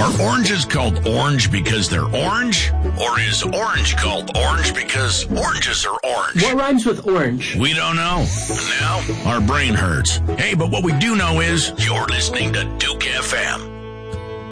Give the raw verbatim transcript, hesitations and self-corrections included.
Are oranges called orange because they're orange? Or is orange called orange because oranges are orange? What rhymes with orange? We don't know. And now, our brain hurts. Hey, but what we do know is you're listening to Duke F M.